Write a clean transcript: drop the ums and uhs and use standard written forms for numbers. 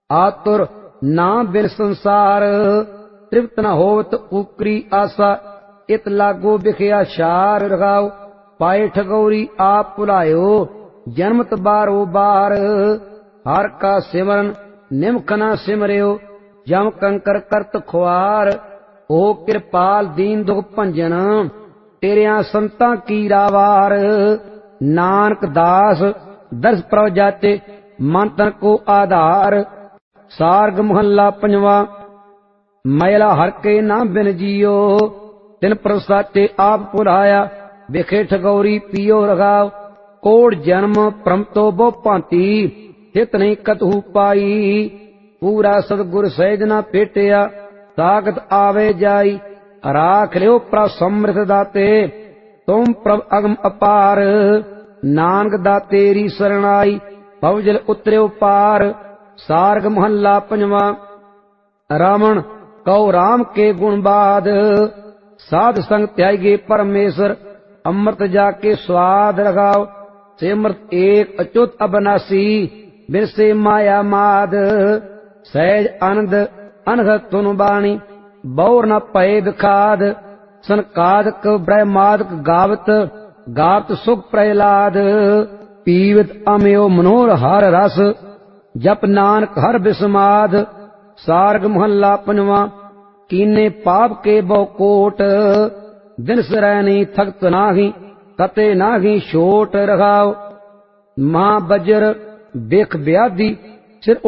आतुर नाम बिन संसार, तृप्त न होवत ऊकरी आसा, इत लागो बिखया शार रगाओ। पाए ठगौरी आप भुलायो, जन्मत बारो बार, हर का सिमरन निमख न सिमरियो, जम कंकर करत खुआर। ओ कृपाल दीन दुख भंजन, तेरिया संतां की रावार। नानक दास दर्श प्रभ जाचे, मन तन को आधार। सार्ग महला पंजवा। मैला हर के नाम बिन जियो, तिन प्रभ साचे आप भुलाया। विखे ठगौरी पियो रगाओ, कोड़ जन्म परम तो बहु भांति, हित नहीं कतहु पाई। पूरा सतगुर सहज न भेटिया, ताकत आवे जाई। राख लियो प्रभ समृत दाते, तुम प्रभ अगम अपार। नानक दातेरी शरणाई, भवजल उतरियो पार। सार्ग महला पंजवा। रावण कहो राम के गुण बाद, साध संग त्यागे परमेश्वर। अमृत जाके स्वाद रगाओ, सिमरत एक अच्युत अबनासी, बिरसे माया माद। सहज आनंद अनघत तुन बाणी, बौर न पए बिखाद। सनकादक ब्रह्मादक गावत, गावत सुख प्रहलाद। पीवत अमयो मनोहर हर रस, जप नानक हर बिस्माद। सार्ग महला पंजवा। कीने पाप के बहु कोट, दिन सरैनी थकत नाही, कते नाही छोट रगाओ। मां बजर बिख ब्याधी, सिर